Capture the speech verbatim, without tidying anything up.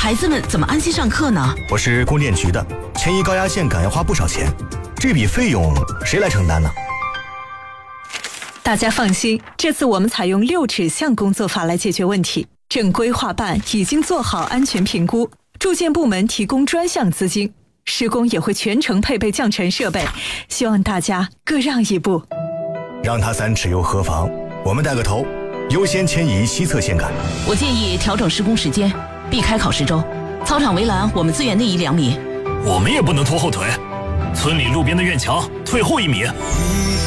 孩子们怎么安心上课呢？ 我是供电局的，迁移高压线杆要花不少钱，这笔费用谁来承担呢？ 大家放心，这次我们采用六指向工作法来解决问题。正规划办已经做好安全评估，住建部门提供专项资金，施工也会全程配备降尘设备，希望大家各让一步。 让他三尺又何妨？我们带个头，优先迁移西侧线杆。 我建议调整施工时间，避开考试周。操场围栏我们自远内移两米。 我们也不能拖后腿，村里路边的院墙退后一米。